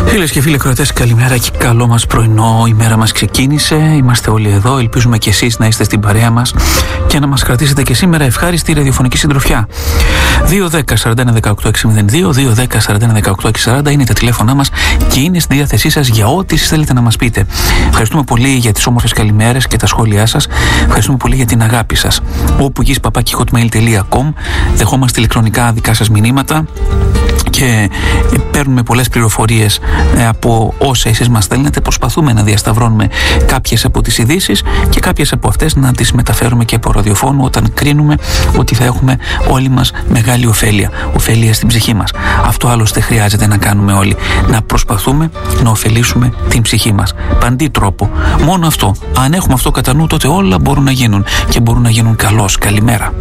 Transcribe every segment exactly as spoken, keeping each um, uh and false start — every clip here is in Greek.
Φίλες και φίλοι ακροατές, καλημέρα και καλό μας πρωινό. Η μέρα μας ξεκίνησε, είμαστε όλοι εδώ. Ελπίζουμε και εσείς να είστε στην παρέα μας και να μας κρατήσετε και σήμερα ευχάριστη ραδιοφωνική συντροφιά. δύο δέκα σαράντα ένα δεκαοκτώ εξακόσια δύο, δύο δέκα σαράντα ένα δεκαοκτώ εξακόσια σαράντα είναι τα τηλέφωνά μας και είναι στη διάθεσή σας για ό,τι θέλετε να μας πείτε. Ευχαριστούμε πολύ για τις όμορφες καλημέρες και τα σχόλιά σας. Ευχαριστούμε πολύ για την αγάπη σας. Όπου γης παπάκι hotmail τελεία com, δεχόμαστε ηλεκτρονικά δικά σας μηνύματα και παίρνουμε πολλές πληροφορίες από όσα εσείς μας στέλνετε. Προσπαθούμε να διασταυρώνουμε κάποιες από τις ειδήσεις και κάποιες από αυτές να τις μεταφέρουμε και από ραδιοφώνου όταν κρίνουμε ότι θα έχουμε όλοι μας μεγάλη ωφέλεια, ωφέλεια στην ψυχή μας. Αυτό άλλωστε χρειάζεται να κάνουμε όλοι, να προσπαθούμε να ωφελήσουμε την ψυχή μας. Παντή τρόπο. Μόνο αυτό. Αν έχουμε αυτό κατά νου, τότε όλα μπορούν να γίνουν και μπορούν να γίνουν καλώς. Καλημέρα.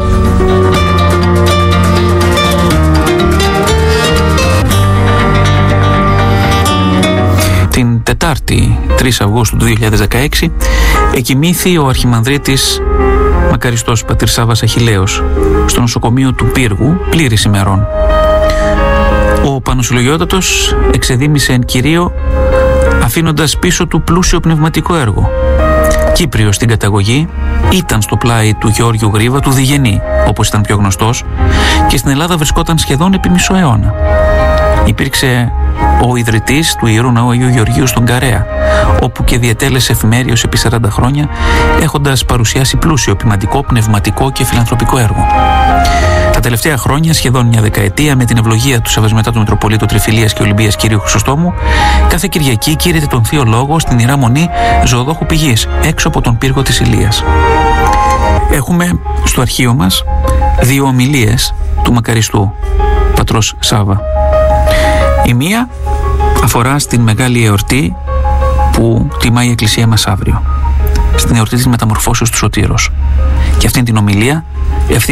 Την Τετάρτη τρεις Αυγούστου του δύο χιλιάδες δεκαέξι εκοιμήθη ο Αρχιμανδρίτης Μακαριστός πατήρ Σάββας Αχιλλέος στο νοσοκομείο του Πύργου πλήρης ημερών. Ο Πανοσυλλογιότατος εξεδήμησε εν κυρίω αφήνοντας πίσω του πλούσιο πνευματικό έργο. Κύπριος στην καταγωγή, ήταν στο πλάι του Γεώργιου Γρίβα του Διγενή, όπως ήταν πιο γνωστός, και στην Ελλάδα βρισκόταν σχεδόν επί μισό αιώνα. Υπήρξε ο ιδρυτής του Ιερού Ναού Αγίου Γεωργίου στον Καρέα, όπου και διετέλεσε εφημέριος επί σαράντα χρόνια, έχοντας παρουσιάσει πλούσιο ποιμαντικό, πνευματικό και φιλανθρωπικό έργο. Τα τελευταία χρόνια, σχεδόν μια δεκαετία, με την ευλογία του Σεβασμιωτάτου Μητροπολίτου Τριφυλίας και Ολυμπίας κ. Χρυσοστόμου, κάθε Κυριακή κήρυτε τον Θείο Λόγο στην Ιερά Μονή Ζωοδόχου Πηγής, έξω από τον πύργο της Ηλίας. Έχουμε στο αρχείο μας δύο ομιλίες του Μακαριστού, πατρός Σάββα. Η μία αφορά στην μεγάλη εορτή που τιμάει η Εκκλησία μας αύριο, στην εορτή της Μεταμορφώσεως του Σωτήρος. Και αυτήν την ομιλία